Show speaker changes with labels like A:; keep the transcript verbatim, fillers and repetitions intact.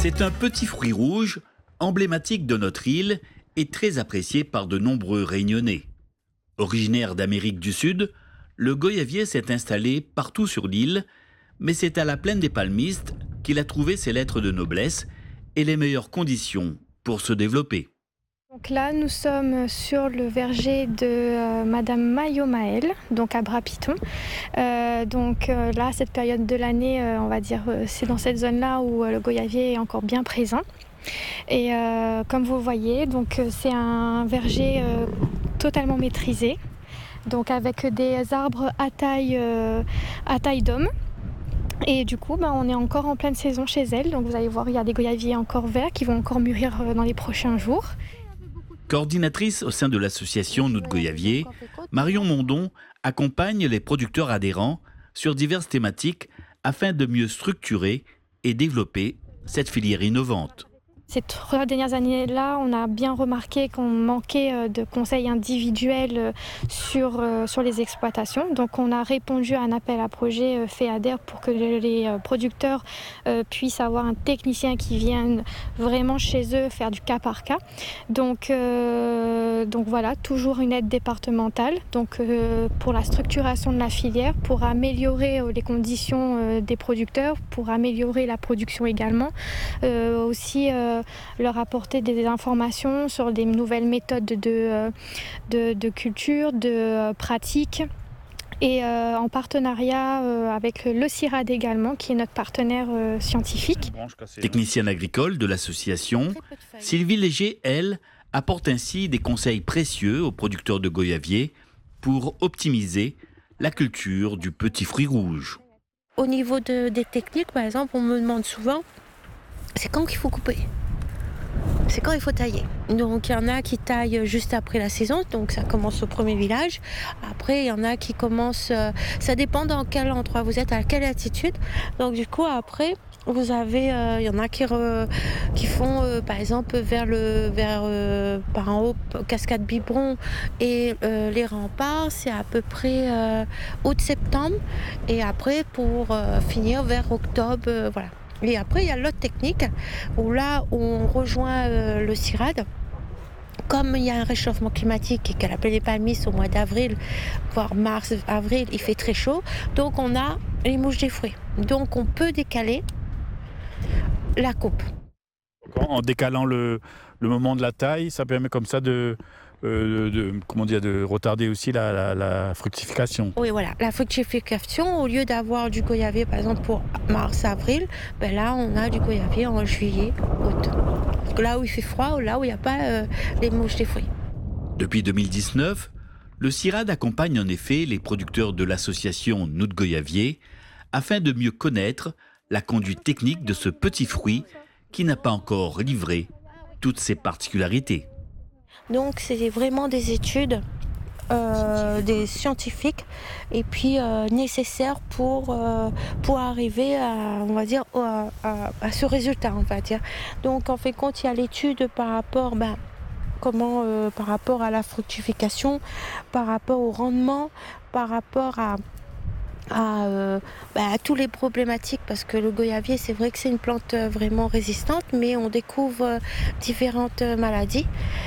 A: C'est un petit fruit rouge, emblématique de notre île et très apprécié par de nombreux Réunionnais. Originaire d'Amérique du Sud, le goyavier s'est installé partout sur l'île, mais c'est à la plaine des Palmistes qu'il a trouvé ses lettres de noblesse et les meilleures conditions pour se développer.
B: Donc là, nous sommes sur le verger de euh, Madame Mayo Maël, donc à Bras-Piton. Euh, donc euh, là, cette période de l'année, euh, on va dire, euh, c'est dans cette zone-là où euh, le goyavier est encore bien présent. Et euh, comme vous le voyez, donc euh, c'est un verger euh, totalement maîtrisé, donc avec des arbres à taille, euh, à taille d'homme. Et du coup, bah, on est encore en pleine saison chez elle. Donc vous allez voir, il y a des goyaviers encore verts qui vont encore mûrir euh, dans les prochains jours.
A: Coordinatrice au sein de l'association Nous de Goyavier, Marion Mondon accompagne les producteurs adhérents sur diverses thématiques afin de mieux structurer et développer cette filière innovante.
B: Ces trois dernières années-là, on a bien remarqué qu'on manquait de conseils individuels sur, sur les exploitations. Donc on a répondu à un appel à projet FEADER pour que les producteurs puissent avoir un technicien qui vienne vraiment chez eux faire du cas par cas. Donc, euh, donc voilà, toujours une aide départementale donc, euh, pour la structuration de la filière, pour améliorer les conditions des producteurs, pour améliorer la production également. Euh, aussi, euh, leur apporter des informations sur des nouvelles méthodes de, de, de culture, de pratique. Et euh, en partenariat euh, avec le CIRAD également, qui est notre partenaire euh, scientifique.
A: Technicienne agricole de l'association, Sylvie Léger, elle, apporte ainsi des conseils précieux aux producteurs de goyavier pour optimiser la culture du petit fruit rouge.
C: Au niveau de, des techniques, par exemple, on me demande souvent, c'est quand qu'il faut couper ? C'est quand il faut tailler. Donc il y en a qui taillent juste après la saison, donc ça commence au premier village. Après il y en a qui commencent, euh, ça dépend dans quel endroit vous êtes, à quelle altitude. Donc du coup après vous avez, euh, il y en a qui, re, qui font euh, par exemple vers le, vers euh, par en haut Cascade Biberon et euh, les remparts, c'est à peu près euh, août-septembre et après pour euh, finir vers octobre, euh, voilà. Et après, il y a l'autre technique où là, on rejoint euh, le CIRAD. Comme il y a un réchauffement climatique et que la plaine des Palmistes au mois d'avril, voire mars, avril, il fait très chaud. Donc, on a les mouches des fruits. Donc, on peut décaler la coupe.
D: En décalant le, le moment de la taille, ça permet comme ça de... Euh, de, comment dire, de retarder aussi la, la, la fructification.
C: Oui, voilà, la fructification, au lieu d'avoir du goyavier, par exemple, pour mars-avril, ben là, on a du goyavier en juillet, août. Là où il fait froid, ou là où il n'y a pas euh, les mouches des fruits.
A: Depuis deux mille dix-neuf, le CIRAD accompagne en effet les producteurs de l'association Nous de Goyavier afin de mieux connaître la conduite technique de ce petit fruit qui n'a pas encore livré toutes ses particularités.
C: Donc c'est vraiment des études, euh, des scientifiques, et puis euh, nécessaires pour, euh, pour arriver à, on va dire, à, à, à ce résultat, on va dire. Donc en fait compte, il y a l'étude par rapport, ben, comment, euh, par rapport à la fructification, par rapport au rendement, par rapport à À, euh, bah, à tous les problématiques parce que le goyavier c'est vrai que c'est une plante vraiment résistante mais on découvre différentes maladies.